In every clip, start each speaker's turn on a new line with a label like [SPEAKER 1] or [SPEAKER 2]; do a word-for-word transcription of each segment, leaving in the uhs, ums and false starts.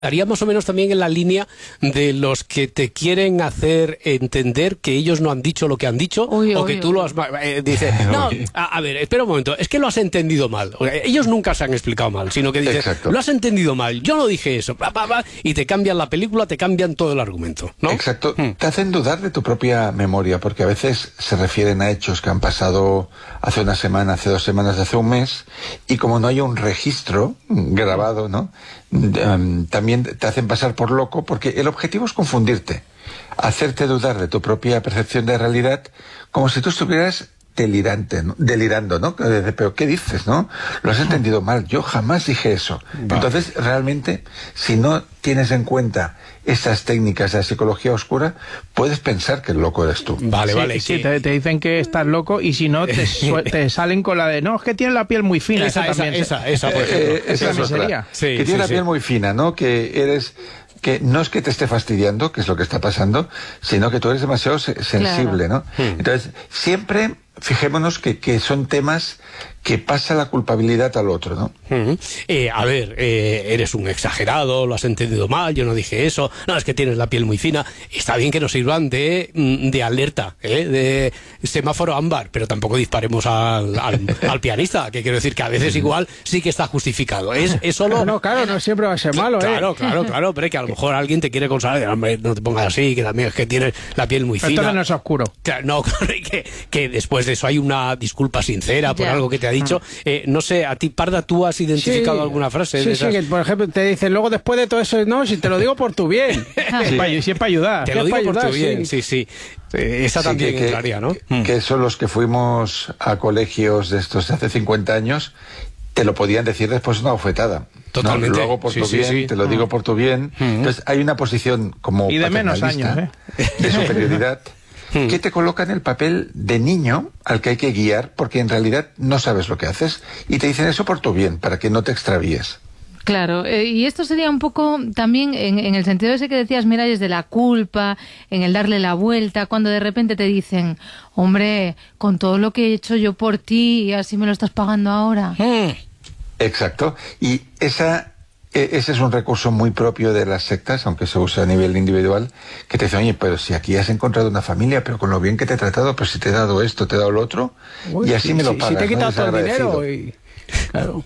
[SPEAKER 1] Estaría más o menos también en la línea de los que te quieren hacer entender que ellos no han dicho lo que han dicho,
[SPEAKER 2] uy,
[SPEAKER 1] o
[SPEAKER 2] uy,
[SPEAKER 1] que tú
[SPEAKER 2] uy.
[SPEAKER 1] lo has... Eh, dice, no, a, a ver, espera un momento, es que lo has entendido mal. Ellos nunca se han explicado mal, sino que dicen, lo has entendido mal, yo no dije eso, bla, bla, bla, y te cambian la película, te cambian todo el argumento, ¿no?
[SPEAKER 3] Exacto,
[SPEAKER 1] Hmm.
[SPEAKER 3] te hacen dudar de tu propia memoria, porque a veces se refieren a hechos que han pasado hace una semana, hace dos semanas, hace un mes, y como no hay un registro grabado, ¿no? Um, también te hacen pasar por loco, porque el objetivo es confundirte, hacerte dudar de tu propia percepción de realidad, como si tú estuvieras delirante, ¿no? delirando, ¿no? Pero ¿qué dices, no? Lo has entendido mal, yo jamás dije eso. Vale. Entonces, realmente, si no tienes en cuenta estas técnicas de la psicología oscura, puedes pensar que el loco eres tú.
[SPEAKER 1] Vale,
[SPEAKER 4] sí,
[SPEAKER 1] vale.
[SPEAKER 4] Sí,
[SPEAKER 1] que...
[SPEAKER 4] te, te dicen que estás loco, y si no, te, te salen con la de, no, es que tiene la piel muy fina.
[SPEAKER 1] Esa,
[SPEAKER 4] esa,
[SPEAKER 1] esa,
[SPEAKER 4] también.
[SPEAKER 1] esa, esa, por ejemplo.
[SPEAKER 3] Eh, esa es otra.
[SPEAKER 1] Sí,
[SPEAKER 3] que tiene
[SPEAKER 1] sí,
[SPEAKER 3] la
[SPEAKER 1] sí.
[SPEAKER 3] piel muy fina, ¿no? Que eres... que no es que te esté fastidiando, que es lo que está pasando, sino que tú eres demasiado se sensible,
[SPEAKER 2] claro.
[SPEAKER 3] ¿no? Hmm. Entonces, siempre fijémonos que, que son temas que pasa la culpabilidad al otro, ¿no?
[SPEAKER 1] Uh-huh. eh, a ver, eh, eres un exagerado, lo has entendido mal, yo no dije eso, no, es que tienes la piel muy fina. Está bien que nos sirvan de, de alerta, ¿eh? De semáforo ámbar, pero tampoco disparemos al, al, al pianista, que quiero decir que a veces igual sí que está justificado. Es, es solo...
[SPEAKER 4] No, no, claro, no siempre va a ser malo, ¿eh?
[SPEAKER 1] Claro, claro, claro, pero es que a lo mejor alguien te quiere consolar, hombre, no te pongas así, que también es que tienes la piel muy fina.
[SPEAKER 4] Entonces no es oscuro.
[SPEAKER 1] Claro, no, que, que después de eso hay una disculpa sincera por
[SPEAKER 2] ya.
[SPEAKER 1] algo que te ha dicho. Eh, no sé, a ti, Parda, ¿tú has identificado
[SPEAKER 4] Sí,
[SPEAKER 1] alguna frase?
[SPEAKER 4] Sí,
[SPEAKER 1] de esas?
[SPEAKER 4] sí, que por ejemplo te dicen, luego después de todo eso, no, si te lo digo por tu bien.
[SPEAKER 2] Sí.
[SPEAKER 4] Es para, si es para ayudar.
[SPEAKER 1] Te lo
[SPEAKER 4] es
[SPEAKER 1] digo
[SPEAKER 4] para
[SPEAKER 1] por
[SPEAKER 4] ayudar,
[SPEAKER 1] tu bien, sí, sí. sí. Eh, esa
[SPEAKER 3] Sí,
[SPEAKER 1] también
[SPEAKER 3] que, que,
[SPEAKER 1] entraría, ¿no?
[SPEAKER 3] Que, que son los que fuimos a colegios de estos de hace cincuenta años, te lo podían decir después de una bofetada.
[SPEAKER 1] Totalmente.
[SPEAKER 3] ¿No? Lo hago por
[SPEAKER 1] sí,
[SPEAKER 3] tu
[SPEAKER 1] sí,
[SPEAKER 3] bien,
[SPEAKER 1] sí.
[SPEAKER 3] te lo digo por tu bien.
[SPEAKER 1] Uh-huh.
[SPEAKER 3] Entonces hay una posición como
[SPEAKER 4] y de menos años, ¿eh?
[SPEAKER 3] de superioridad, que te coloca en el papel de niño al que hay que guiar, porque en realidad no sabes lo que haces, y te dicen eso por tu bien, para que no te extravíes.
[SPEAKER 2] Claro, eh, y esto sería un poco también en, en el sentido ese que decías, mira, desde la culpa, en el darle la vuelta, cuando de repente te dicen, hombre, con todo lo que he hecho yo por ti, y así me lo estás pagando ahora.
[SPEAKER 1] Mm.
[SPEAKER 3] Exacto, y esa... Ese es un recurso muy propio de las sectas, aunque se usa a nivel individual, que te dicen, oye, pero si aquí has encontrado una familia, pero con lo bien que te he tratado, pues si te he dado esto, te he dado lo otro,
[SPEAKER 4] Uy,
[SPEAKER 3] y así
[SPEAKER 4] si,
[SPEAKER 3] me lo
[SPEAKER 4] si,
[SPEAKER 3] pagas.
[SPEAKER 4] Si te he quitado
[SPEAKER 3] ¿no?
[SPEAKER 4] todo el dinero y... Claro.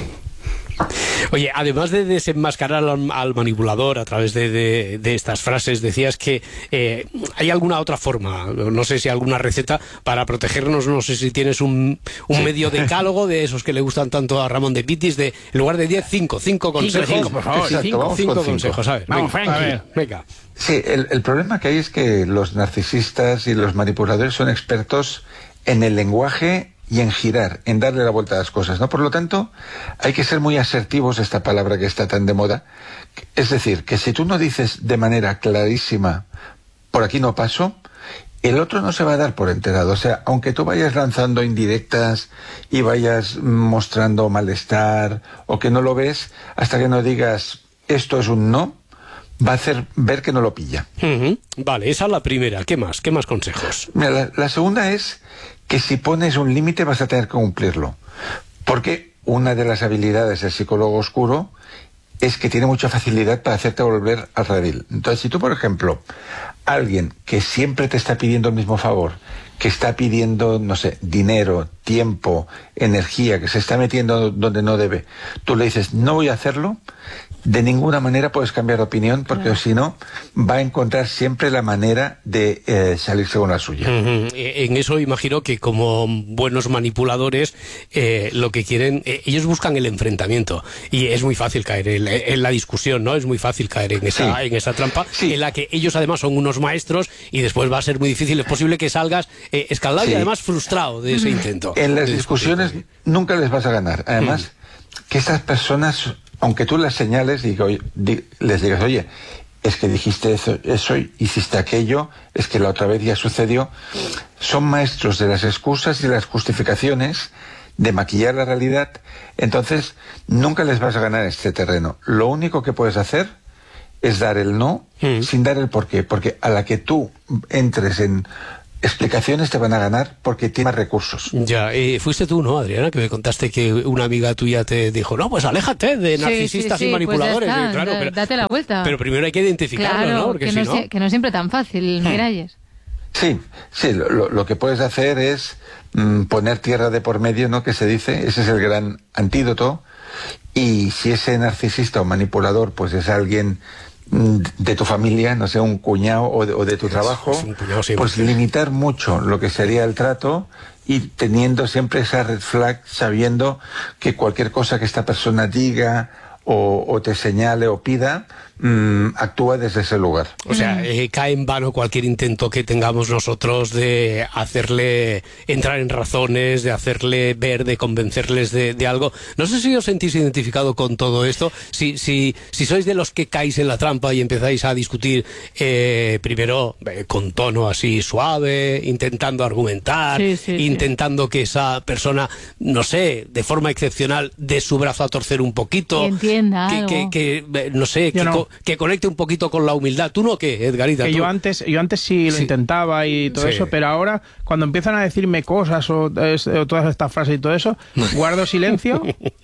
[SPEAKER 1] Oye, además de desenmascarar al, al manipulador a través de, de, de estas frases, decías que eh, hay alguna otra forma, no sé si alguna receta para protegernos, no sé si tienes un, un sí. medio decálogo de esos que le gustan tanto a Ramón de Pitis, de en lugar de diez, cinco, cinco consejos.
[SPEAKER 4] cinco, por favor.
[SPEAKER 3] Exacto,
[SPEAKER 1] cinco,
[SPEAKER 3] vamos
[SPEAKER 1] cinco
[SPEAKER 3] con
[SPEAKER 1] consejos,
[SPEAKER 3] cinco.
[SPEAKER 1] a ver.
[SPEAKER 4] Vamos,
[SPEAKER 1] venga,
[SPEAKER 4] Frankie.
[SPEAKER 1] a ver, venga.
[SPEAKER 3] Sí, el, el problema que hay es que los narcisistas y los manipuladores son expertos en el lenguaje y en girar, en darle la vuelta a las cosas, ¿no? Por lo tanto, hay que ser muy asertivos, esta palabra que está tan de moda. Es decir, que si tú no dices de manera clarísima, por aquí no paso, el otro no se va a dar por enterado. O sea, aunque tú vayas lanzando indirectas y vayas mostrando malestar o que no lo ves, hasta que no digas esto es un no, va a hacer ver que no lo pilla.
[SPEAKER 1] Uh-huh. Vale, esa es la primera. ¿Qué más? ¿Qué más consejos?
[SPEAKER 3] Mira, la, la segunda es que si pones un límite vas a tener que cumplirlo. Porque una de las habilidades del psicólogo oscuro es que tiene mucha facilidad para hacerte volver al redil. Entonces, si tú, por ejemplo, alguien que siempre te está pidiendo el mismo favor, que está pidiendo, no sé, dinero, tiempo, energía, que se está metiendo donde no debe, tú le dices, no voy a hacerlo, de ninguna manera puedes cambiar de opinión, porque claro. si no, va a encontrar siempre la manera de eh, salirse con la suya.
[SPEAKER 1] Uh-huh. En eso imagino que como buenos manipuladores, eh, lo que quieren, eh, ellos buscan el enfrentamiento, y es muy fácil caer en, en la discusión, ¿no? Es muy fácil caer en esa, sí. en esa trampa, sí. en la que ellos además son unos maestros, y después va a ser muy difícil, es posible que salgas eh, escaldado sí. y además frustrado de ese intento.
[SPEAKER 3] En las discusiones discutir. nunca les vas a ganar. Además, uh-huh. que estas personas, aunque tú las señales, digo, di, les digas, oye, es que dijiste eso, eso y hiciste aquello, es que la otra vez ya sucedió, son maestros de las excusas y las justificaciones, de maquillar la realidad, entonces nunca les vas a ganar este terreno. Lo único que puedes hacer es dar el no, mm. sin dar el por qué, porque a la que tú entres en explicaciones te van a ganar porque tienes más recursos.
[SPEAKER 1] Ya, eh, fuiste tú, ¿no, Adriana? Que me contaste que una amiga tuya te dijo, no, pues aléjate de
[SPEAKER 2] Sí,
[SPEAKER 1] narcisistas
[SPEAKER 2] sí, sí,
[SPEAKER 1] y manipuladores.
[SPEAKER 2] Pues ya
[SPEAKER 1] Eh,
[SPEAKER 2] está,
[SPEAKER 1] claro,
[SPEAKER 2] da-
[SPEAKER 1] pero,
[SPEAKER 2] date la vuelta.
[SPEAKER 1] pero primero hay que identificarlo,
[SPEAKER 2] Claro,
[SPEAKER 1] ¿no? Porque
[SPEAKER 2] que,
[SPEAKER 1] si
[SPEAKER 2] no
[SPEAKER 1] no...
[SPEAKER 2] es, que no es siempre tan fácil, Miralles.
[SPEAKER 3] Sí, sí, lo, lo que puedes hacer es mm, poner tierra de por medio, ¿no? Que se dice, ese es el gran antídoto. Y si ese narcisista o manipulador, pues es alguien mm, de tu familia, no sé, un cuñado o de, o de tu trabajo,
[SPEAKER 1] es un cuñado siempre.
[SPEAKER 3] pues limitar mucho lo que sería el trato y teniendo siempre esa red flag, sabiendo que cualquier cosa que esta persona diga o, o te señale o pida, mmm, actúa desde ese lugar.
[SPEAKER 1] O sea, eh, cae en vano cualquier intento que tengamos nosotros de hacerle entrar en razones, de hacerle ver, de convencerles de, de algo. No sé si os sentís identificado con todo esto, si, si, si sois de los que caéis en la trampa y empezáis a discutir eh, primero eh, con tono así suave, intentando argumentar,
[SPEAKER 2] Sí, sí, sí.
[SPEAKER 1] intentando que esa persona, no sé, de forma excepcional, dé su brazo a torcer un poquito.
[SPEAKER 2] Que entienda
[SPEAKER 1] que,
[SPEAKER 2] algo.
[SPEAKER 1] que, que, eh, no sé,
[SPEAKER 4] Yo
[SPEAKER 1] que,
[SPEAKER 4] no.
[SPEAKER 1] co- que conecte un poquito con la humildad. ¿Tú no qué, Edgarita?
[SPEAKER 4] Que
[SPEAKER 1] ¿Tú?
[SPEAKER 4] yo antes, yo antes sí lo
[SPEAKER 1] Sí.
[SPEAKER 4] intentaba y todo
[SPEAKER 1] Sí.
[SPEAKER 4] eso, pero ahora cuando empiezan a decirme cosas o, es- o todas estas frases y todo eso, guardo silencio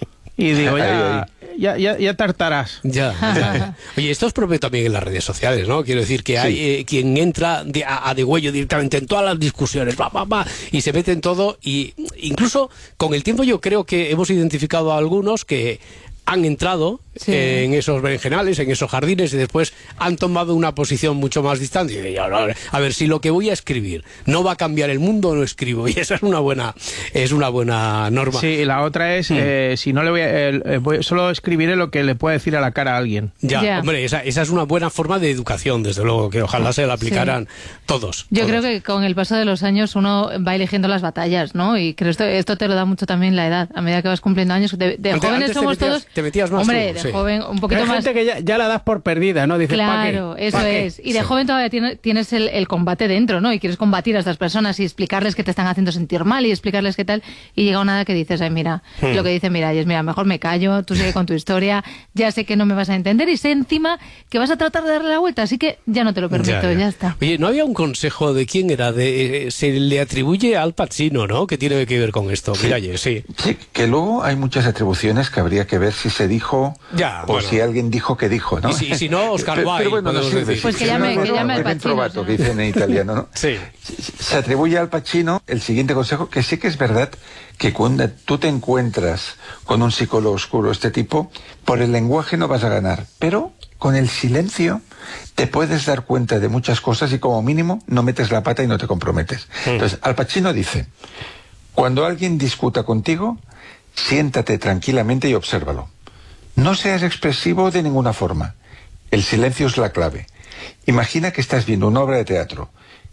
[SPEAKER 4] y digo, ya, ya, ya, ya tartarás.
[SPEAKER 1] Ya, ya. Oye, esto es propio también en las redes sociales, ¿no? Quiero decir que hay eh, quien entra de, a, a degüello directamente en todas las discusiones, va, va, va, y se mete en todo, y incluso con el tiempo yo creo que hemos identificado a algunos que han entrado
[SPEAKER 2] Sí.
[SPEAKER 1] eh, en esos berenjenales, en esos jardines, y después han tomado una posición mucho más distante. Y digo, a ver, a ver, si lo que voy a escribir no va a cambiar el mundo, no escribo. Y esa es una buena, es una buena norma.
[SPEAKER 4] Sí, y la otra es, eh, si no le voy a, eh, eh, voy- solo escribiré lo que le pueda decir a la cara a alguien.
[SPEAKER 1] Ya,
[SPEAKER 2] Ya.
[SPEAKER 1] hombre, esa, esa es una buena forma de educación, desde luego, que ojalá se la aplicaran todos.
[SPEAKER 2] Yo
[SPEAKER 1] todos.
[SPEAKER 2] creo que con el paso de los años uno va eligiendo las batallas, ¿no? Y creo esto esto te lo da mucho también la edad. A medida que vas cumpliendo años, de, de
[SPEAKER 1] Antes-
[SPEAKER 2] jóvenes
[SPEAKER 1] antes te
[SPEAKER 2] somos
[SPEAKER 1] metías-
[SPEAKER 2] todos...
[SPEAKER 1] te metías más
[SPEAKER 2] Hombre,
[SPEAKER 1] tú,
[SPEAKER 2] de
[SPEAKER 1] sí.
[SPEAKER 2] joven un poquito
[SPEAKER 5] Hay
[SPEAKER 2] más...
[SPEAKER 5] gente que ya, ya la das por perdida, ¿no? Dices, ¿pa' qué?
[SPEAKER 2] Claro, eso
[SPEAKER 5] ¿Pa' qué?
[SPEAKER 2] es. Y de joven todavía tiene- tienes el, el combate dentro, ¿no? Y quieres combatir a estas personas y explicarles que te están haciendo sentir mal y explicarles qué tal. Y llega una edad que dices, ay, mira,
[SPEAKER 1] Hmm.
[SPEAKER 2] lo que dice Miralles, mira, mejor me callo, tú sigue con tu historia, ya sé que no me vas a entender y sé encima que vas a tratar de darle la vuelta, así que ya no te lo permito, ya, está.
[SPEAKER 1] Oye, ¿no había un consejo de quién era? De, eh, se le atribuye al Pacino, ¿no? Que tiene que ver con esto. Mira, oye, sí.
[SPEAKER 3] Sí, que luego hay muchas atribuciones que habría que ver si se dijo
[SPEAKER 1] Ya,
[SPEAKER 3] o
[SPEAKER 1] bueno.
[SPEAKER 3] si alguien dijo que dijo, ¿no?
[SPEAKER 1] Y si- y si no, Oscar
[SPEAKER 3] pero,
[SPEAKER 1] Wilde,
[SPEAKER 3] pero bueno, no
[SPEAKER 1] podemos
[SPEAKER 3] sirve.
[SPEAKER 1] decir.
[SPEAKER 2] Pues que
[SPEAKER 3] Si
[SPEAKER 2] llame-
[SPEAKER 3] no,
[SPEAKER 2] que
[SPEAKER 3] no,
[SPEAKER 2] llame al
[SPEAKER 3] buen
[SPEAKER 2] Pacino,
[SPEAKER 3] trovato,
[SPEAKER 2] ¿no?
[SPEAKER 3] que dicen en italiano, ¿no?
[SPEAKER 1] Sí.
[SPEAKER 3] Se atribuye al Pacino el siguiente consejo, que sí que es verdad que cuando tú te encuentras con un psicólogo oscuro, este tipo, por el lenguaje no vas a ganar, pero con el silencio te puedes dar cuenta de muchas cosas y como mínimo no metes la pata y no te comprometes. Entonces, Al Pacino dice, cuando alguien discuta contigo, siéntate tranquilamente y obsérvalo. No seas expresivo de ninguna forma. El silencio es la clave. Imagina que estás viendo una obra de teatro.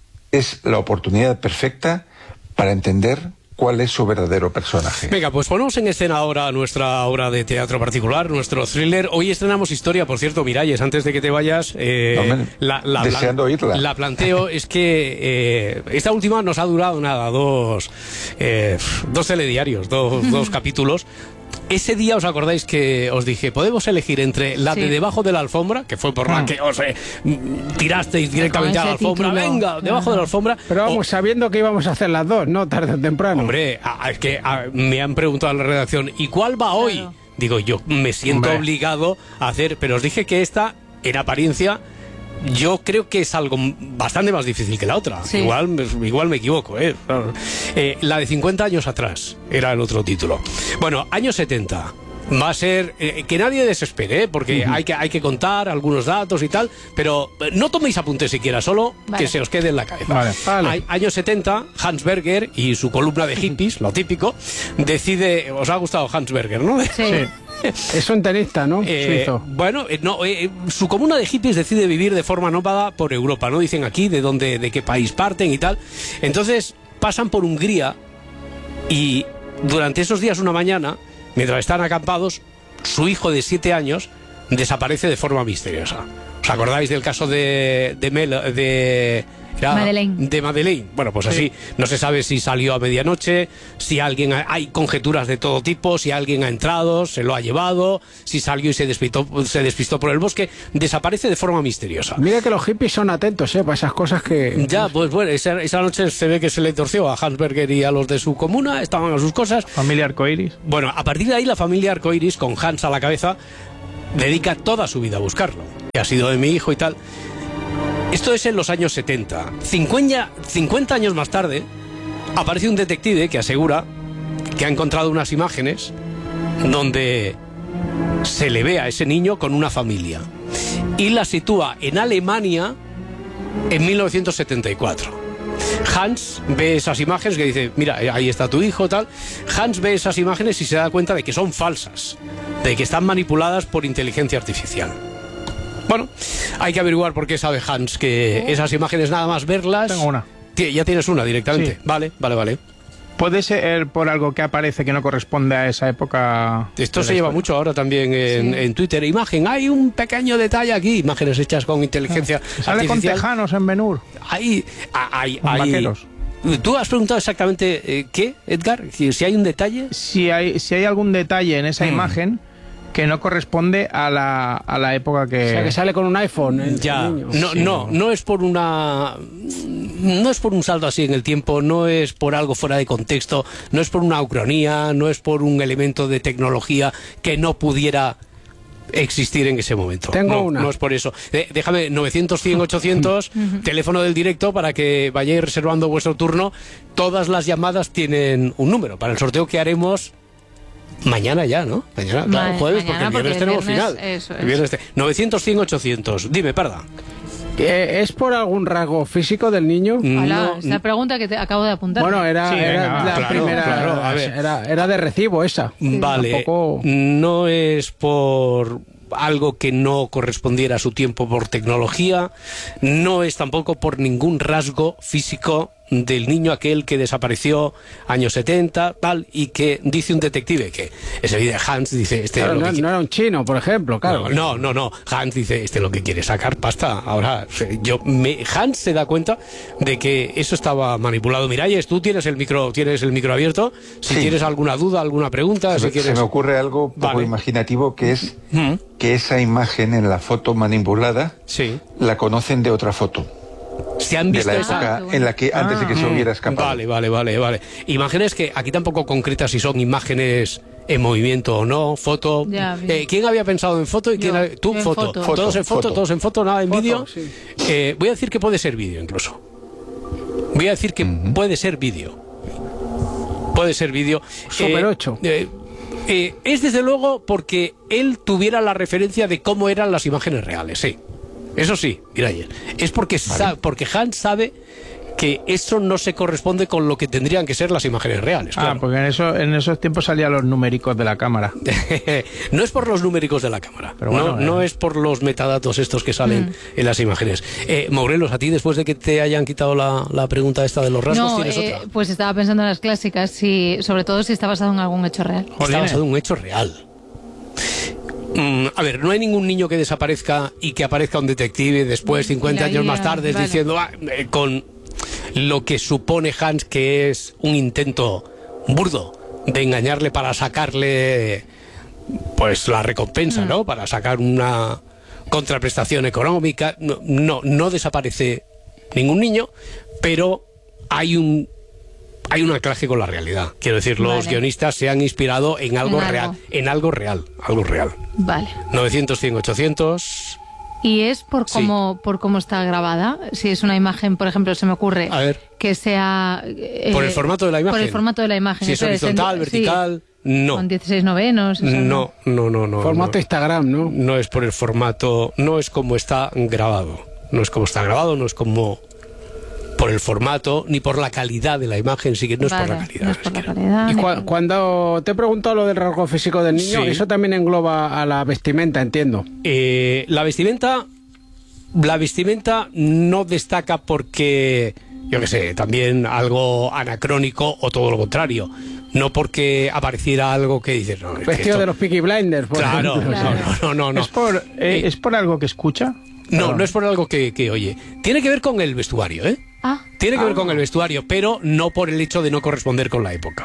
[SPEAKER 3] Es la oportunidad perfecta para entender cuál es su verdadero personaje.
[SPEAKER 1] Venga, pues ponemos en escena ahora nuestra obra de teatro particular, nuestro thriller. Hoy estrenamos historia, por cierto, Miralles, antes de que te vayas, eh,
[SPEAKER 3] Hombre,
[SPEAKER 1] la, la,
[SPEAKER 3] deseando oírla.
[SPEAKER 1] La planteo, es que eh, esta última nos ha durado nada, dos, eh, dos telediarios, dos, dos capítulos. Ese día os acordáis que os dije, podemos elegir entre la
[SPEAKER 2] Sí.
[SPEAKER 1] de debajo de la alfombra, que fue por la que os eh, mm, tirasteis directamente
[SPEAKER 2] Con
[SPEAKER 1] a la
[SPEAKER 2] ese
[SPEAKER 1] alfombra,
[SPEAKER 2] título.
[SPEAKER 1] venga, debajo de la alfombra.
[SPEAKER 5] Pero vamos,
[SPEAKER 1] o-
[SPEAKER 5] sabiendo que íbamos a hacer las dos, ¿no? Tarde o temprano.
[SPEAKER 1] Hombre, a- a- es que a- me han preguntado en la redacción, ¿y cuál va hoy?
[SPEAKER 2] Claro.
[SPEAKER 1] Digo, yo me siento
[SPEAKER 4] Hombre.
[SPEAKER 1] obligado a hacer, pero os dije que esta, en apariencia, yo creo que es algo bastante más difícil que la otra.
[SPEAKER 2] Sí.
[SPEAKER 1] Igual, me- igual me equivoco, ¿eh? Eh, La de cincuenta años atrás era el otro título. Bueno, años setenta. Va a ser eh, que nadie desespere, ¿eh? Porque hay, que, hay que contar algunos datos y tal, pero eh, no toméis apuntes siquiera, solo
[SPEAKER 2] Vale.
[SPEAKER 1] que se os quede en la cabeza.
[SPEAKER 4] Vale,
[SPEAKER 5] vale.
[SPEAKER 1] Hay- años setenta, Hans Berger y su columna de hippies, lo típico, decide, os ha gustado Hans Berger, ¿no?
[SPEAKER 2] Sí.
[SPEAKER 5] Es un tenista, ¿no?
[SPEAKER 1] Eh,
[SPEAKER 5] Suizo.
[SPEAKER 1] bueno, eh, no, eh, su comuna de hippies decide vivir de forma nómada por Europa, no dicen aquí de dónde, de qué país parten y tal. Entonces pasan por Hungría y durante esos días una mañana, mientras están acampados, su hijo de siete años desaparece de forma misteriosa. ¿Os acordáis del caso de de, Mel, de Era
[SPEAKER 2] Madeleine.
[SPEAKER 1] de Madeleine. Bueno, pues así, no se sabe si salió a medianoche, si alguien, ha, hay conjeturas de todo tipo, si alguien ha entrado, se lo ha llevado, si salió y se despistó, se despistó por el bosque, desaparece de forma misteriosa.
[SPEAKER 5] Mira que los hippies son atentos, ¿eh? Para esas cosas que...
[SPEAKER 1] Ya, pues bueno, esa, esa noche se ve que se le torció a Hans Berger y a los de su comuna, estaban a sus cosas.
[SPEAKER 4] Familia Arcoiris.
[SPEAKER 1] Bueno, a partir de ahí la familia Arcoiris, con Hans a la cabeza, dedica toda su vida a buscarlo. Que ha sido de mi hijo y tal. Esto es en los años setenta. cincuenta años más tarde, aparece un detective que asegura que ha encontrado unas imágenes donde se le ve a ese niño con una familia. Y la sitúa en Alemania en mil novecientos setenta y cuatro. Hans ve esas imágenes que dice, mira, ahí está tu hijo, tal. Hans ve esas imágenes y se da cuenta de que son falsas, de que están manipuladas por inteligencia artificial. Bueno, hay que averiguar por qué sabe Hans que esas imágenes, nada más verlas...
[SPEAKER 4] Tengo una.
[SPEAKER 1] Ya tienes una directamente.
[SPEAKER 4] Sí.
[SPEAKER 1] Vale, vale, vale.
[SPEAKER 4] ¿Puede ser por algo que aparece que no corresponde a esa época?
[SPEAKER 1] Esto se lleva
[SPEAKER 4] historia?
[SPEAKER 1] mucho ahora también en,
[SPEAKER 2] Sí.
[SPEAKER 1] en Twitter. Imagen, hay un pequeño detalle aquí. Imágenes hechas con inteligencia
[SPEAKER 4] Ah, Sale con
[SPEAKER 1] artificial.
[SPEAKER 4] tejanos en Benur.
[SPEAKER 1] Hay, hay,
[SPEAKER 4] Con
[SPEAKER 1] hay-
[SPEAKER 4] vaqueros.
[SPEAKER 1] ¿Tú has preguntado exactamente eh, qué, Edgar? Si, si hay un detalle.
[SPEAKER 4] Si hay, si hay algún detalle en esa
[SPEAKER 1] Mm.
[SPEAKER 4] imagen que no corresponde a la, a la época que...
[SPEAKER 5] O sea, que sale con un iPhone. el
[SPEAKER 1] Ya,
[SPEAKER 5] niño.
[SPEAKER 1] no,
[SPEAKER 4] Sí.
[SPEAKER 1] no, no es por una, no es por un salto así en el tiempo, no es por algo fuera de contexto, no es por una ucronía, no es por un elemento de tecnología que no pudiera existir en ese momento.
[SPEAKER 5] Tengo
[SPEAKER 1] no,
[SPEAKER 5] una.
[SPEAKER 1] no es por eso. Eh, déjame novecientos, cien, ochocientos, teléfono del directo para que vayáis reservando vuestro turno. Todas las llamadas tienen un número para el sorteo que haremos. Mañana ya, ¿no? Mañana, claro,
[SPEAKER 2] Ma-
[SPEAKER 1] jueves,
[SPEAKER 2] mañana,
[SPEAKER 1] porque el viernes
[SPEAKER 2] porque el
[SPEAKER 1] tenemos
[SPEAKER 2] viernes,
[SPEAKER 1] final.
[SPEAKER 2] eso es.
[SPEAKER 1] El viernes te- novecientos, cien, ochocientos. Dime, Parda.
[SPEAKER 5] Eh, ¿Es por algún rasgo físico del niño?
[SPEAKER 2] Hola,
[SPEAKER 1] No,
[SPEAKER 2] es la pregunta que te acabo de apuntar.
[SPEAKER 5] Bueno, era,
[SPEAKER 4] Sí,
[SPEAKER 5] era
[SPEAKER 4] venga,
[SPEAKER 5] la
[SPEAKER 1] claro,
[SPEAKER 5] primera...
[SPEAKER 1] claro, a ver.
[SPEAKER 5] Era, era de recibo esa.
[SPEAKER 1] Vale,
[SPEAKER 5] Tampoco...
[SPEAKER 1] no es por algo que no correspondiera a su tiempo por tecnología, no es tampoco por ningún rasgo físico del niño aquel que desapareció años setenta, tal, y que dice un detective que ese vídeo Hans dice, este
[SPEAKER 5] Claro,
[SPEAKER 1] lo
[SPEAKER 5] no,
[SPEAKER 1] que qui-
[SPEAKER 5] no era un chino, por ejemplo, claro.
[SPEAKER 1] No, no, no. Hans dice, este lo que quiere sacar pasta. Ahora, yo me, Hans se da cuenta de que eso estaba manipulado. Miralles, tú tienes el micro, tienes el micro abierto. Si
[SPEAKER 3] Sí.
[SPEAKER 1] tienes alguna duda, alguna pregunta,
[SPEAKER 3] Se,
[SPEAKER 1] si
[SPEAKER 3] me-
[SPEAKER 1] quieres.
[SPEAKER 3] se me ocurre algo poco
[SPEAKER 1] Vale.
[SPEAKER 3] imaginativo, que es
[SPEAKER 1] Mm,
[SPEAKER 3] que esa imagen en la foto manipulada
[SPEAKER 1] sí.
[SPEAKER 3] la conocen de otra foto,
[SPEAKER 1] Se han
[SPEAKER 3] de
[SPEAKER 1] visto
[SPEAKER 3] la
[SPEAKER 1] esa-
[SPEAKER 3] época
[SPEAKER 2] qué bueno.
[SPEAKER 3] en la que antes de que se
[SPEAKER 1] Mm,
[SPEAKER 3] hubiera escapado.
[SPEAKER 1] Vale, vale, vale, vale. Imágenes que aquí tampoco concretas si son imágenes en movimiento o no, foto.
[SPEAKER 2] Ya, bien.
[SPEAKER 1] Eh, ¿Quién había pensado en foto y quién
[SPEAKER 2] Yo,
[SPEAKER 1] había- tú
[SPEAKER 2] yo en
[SPEAKER 1] foto.
[SPEAKER 2] foto.
[SPEAKER 1] Todos en foto,
[SPEAKER 3] Foto.
[SPEAKER 1] todos en foto, nada en
[SPEAKER 5] Foto,
[SPEAKER 1] vídeo.
[SPEAKER 5] sí.
[SPEAKER 1] Eh, voy a decir que puede ser vídeo incluso. Voy a decir que puede ser vídeo. Puede ser vídeo.
[SPEAKER 5] Super
[SPEAKER 1] Eh,
[SPEAKER 5] ocho.
[SPEAKER 1] eh, eh, es desde luego porque él tuviera la referencia de cómo eran las imágenes reales, sí. Eso sí, Miralles. Es porque, sa- porque Hans sabe que eso no se corresponde con lo que tendrían que ser las imágenes reales.
[SPEAKER 4] Ah,
[SPEAKER 1] Claro.
[SPEAKER 4] porque en, eso, en esos tiempos salían los numéricos de la cámara.
[SPEAKER 1] No es por los numéricos de la cámara,
[SPEAKER 4] Pero bueno,
[SPEAKER 1] no,
[SPEAKER 4] eh.
[SPEAKER 1] no es por los metadatos estos que salen
[SPEAKER 2] Mm.
[SPEAKER 1] en las imágenes. Eh, Morelos, a ti después de que te hayan quitado la, la pregunta esta de los rasgos,
[SPEAKER 2] No,
[SPEAKER 1] ¿tienes
[SPEAKER 2] eh,
[SPEAKER 1] otra?
[SPEAKER 2] pues estaba pensando en las clásicas, si, sobre todo si está basado en algún hecho real.
[SPEAKER 1] Está
[SPEAKER 4] Jolines.
[SPEAKER 1] basado en un hecho real. Mm, a ver, no hay ningún niño que desaparezca y que aparezca un detective después, cincuenta
[SPEAKER 2] la
[SPEAKER 1] años más
[SPEAKER 2] idea,
[SPEAKER 1] tarde,
[SPEAKER 2] vale.
[SPEAKER 1] diciendo, "Ah, eh, con lo que supone Hans que es un intento burdo de engañarle para sacarle pues la recompensa, ¿no? Para sacar una contraprestación económica. No, no, no desaparece ningún niño, pero hay un hay un anclaje con la realidad. Quiero decir, los
[SPEAKER 2] Vale.
[SPEAKER 1] guionistas se han inspirado en algo
[SPEAKER 2] En algo.
[SPEAKER 1] real, en algo real, algo real.
[SPEAKER 2] Vale.
[SPEAKER 1] novecientos, cien, ochocientos.
[SPEAKER 2] ¿Y es por
[SPEAKER 1] Sí.
[SPEAKER 2] cómo, por cómo está grabada? Si es una imagen, por ejemplo, se me ocurre
[SPEAKER 1] A ver.
[SPEAKER 2] que sea... eh,
[SPEAKER 1] Por el formato de la imagen.
[SPEAKER 2] Por el formato de la imagen.
[SPEAKER 1] Si es
[SPEAKER 2] eso
[SPEAKER 1] horizontal,
[SPEAKER 2] en-
[SPEAKER 1] vertical,
[SPEAKER 2] sí,
[SPEAKER 1] no.
[SPEAKER 2] Con dieciséis novenos. eso
[SPEAKER 1] No, no, no, no.
[SPEAKER 5] Formato
[SPEAKER 1] no.
[SPEAKER 5] Instagram, ¿no?
[SPEAKER 1] No es por el formato, no es como está grabado. No es como está grabado, no es como por el formato, ni por la calidad de la imagen, sí que no es por la
[SPEAKER 2] Vale,
[SPEAKER 1] calidad.
[SPEAKER 2] no es por la
[SPEAKER 1] siquiera.
[SPEAKER 2] calidad.
[SPEAKER 5] Y
[SPEAKER 2] ni
[SPEAKER 5] cua-
[SPEAKER 2] por-
[SPEAKER 5] cuando te he preguntado lo del rasgo físico del niño,
[SPEAKER 1] Sí.
[SPEAKER 5] eso también engloba a la vestimenta, entiendo.
[SPEAKER 1] Eh, la vestimenta, la vestimenta no destaca porque, yo qué sé, también algo anacrónico o todo lo contrario. No porque apareciera algo que dices, no, es que
[SPEAKER 5] Vestido
[SPEAKER 1] esto-
[SPEAKER 5] de los Peaky Blinders, por
[SPEAKER 1] Claro,
[SPEAKER 5] ejemplo.
[SPEAKER 1] no, no, no, no.
[SPEAKER 4] ¿Es, por, eh,
[SPEAKER 1] Eh,
[SPEAKER 4] ¿Es por algo que escucha?
[SPEAKER 1] No,
[SPEAKER 4] Perdón.
[SPEAKER 1] no es por algo que, que oye. Tiene que ver con el vestuario, ¿eh?
[SPEAKER 2] Ah.
[SPEAKER 1] Tiene que
[SPEAKER 2] ah.
[SPEAKER 1] ver con el vestuario, pero no por el hecho de no corresponder con la época.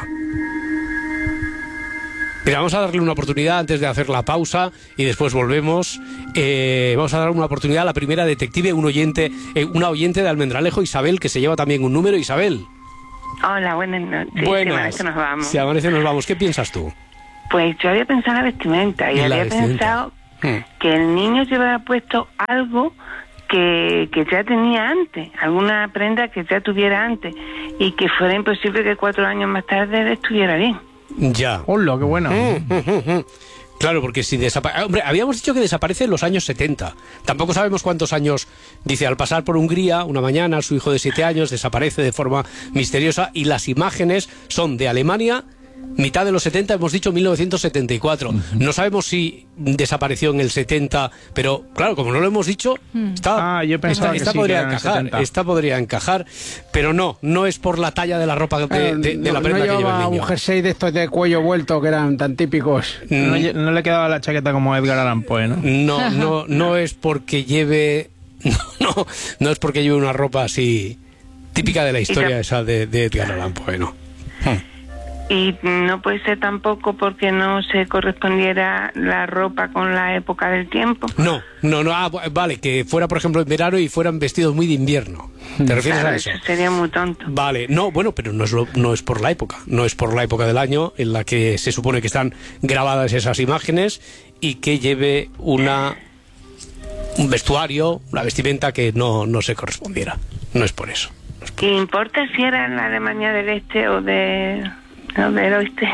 [SPEAKER 1] Mira, vamos a darle una oportunidad antes de hacer la pausa y después volvemos. Eh, vamos a dar una oportunidad a la primera detective, un oyente, eh, una oyente de Almendralejo, Isabel, que se lleva también un número. Isabel.
[SPEAKER 6] Hola, buenas noches.
[SPEAKER 1] Buenas.
[SPEAKER 6] Si amanece nos vamos.
[SPEAKER 1] Si amanece nos vamos. ¿Qué piensas tú?
[SPEAKER 6] Pues yo había pensado en la vestimenta y
[SPEAKER 1] La
[SPEAKER 6] había
[SPEAKER 1] vestimenta.
[SPEAKER 6] pensado
[SPEAKER 1] Hmm.
[SPEAKER 6] que el niño llevaba puesto algo que, que ya tenía antes, alguna prenda que ya tuviera antes y que fuera imposible que cuatro años más tarde estuviera bien.
[SPEAKER 1] Ya.
[SPEAKER 4] Hola, qué bueno.
[SPEAKER 1] Mm, mm, mm, mm. Claro, porque si desaparece... Hombre, habíamos dicho que desaparece en los años setenta. Tampoco sabemos cuántos años. Dice, al pasar por Hungría, una mañana, su hijo de siete años desaparece de forma misteriosa y las imágenes son de Alemania, mitad de los setenta, hemos dicho mil novecientos setenta y cuatro. Uh-huh. No sabemos si desapareció en el setenta, pero claro, como no lo hemos dicho, esta,
[SPEAKER 4] ah, yo pensaba
[SPEAKER 1] esta, esta
[SPEAKER 4] que sí,
[SPEAKER 1] podría
[SPEAKER 4] que
[SPEAKER 1] encajar, esta podría encajar, pero no, no es por la talla de la ropa de, de, de
[SPEAKER 5] no,
[SPEAKER 1] la prenda
[SPEAKER 5] no
[SPEAKER 1] que lleva el
[SPEAKER 5] llevaba
[SPEAKER 1] niño.
[SPEAKER 5] un jersey de estos de cuello vuelto que eran tan típicos.
[SPEAKER 1] Mm.
[SPEAKER 4] No, no le quedaba la chaqueta como Edgar Allan Poe, ¿no?
[SPEAKER 1] No, no, no es porque lleve, no, no, no es porque lleve una ropa así típica de la historia esa de, de Edgar Allan Poe, no. Hmm.
[SPEAKER 6] Y no puede ser tampoco porque no se correspondiera la ropa con la época del tiempo.
[SPEAKER 1] No, no, no, ah, vale, que fuera por ejemplo en verano y fueran vestidos muy de invierno. ¿Te refieres
[SPEAKER 6] Claro,
[SPEAKER 1] a eso?
[SPEAKER 6] eso sería muy tonto.
[SPEAKER 1] Vale, no, bueno, pero no es, lo, no es por la época, no es por la época del año en la que se supone que están grabadas esas imágenes y que lleve una un vestuario, una vestimenta que no, no se correspondiera. No es por eso. No es por
[SPEAKER 6] ¿Y importa si era en la Alemania del Este o de... No, del oeste?